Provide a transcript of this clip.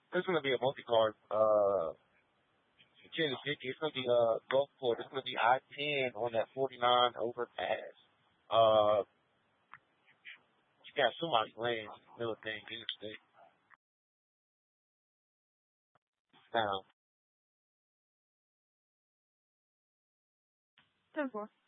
There's gonna be a multi-card. 10 to 50. It's gonna be Gulfport. It's gonna be I-10 on that 49 overpass. Uh, you got somebody lanes, middle thing, interstate. Now, 10-4.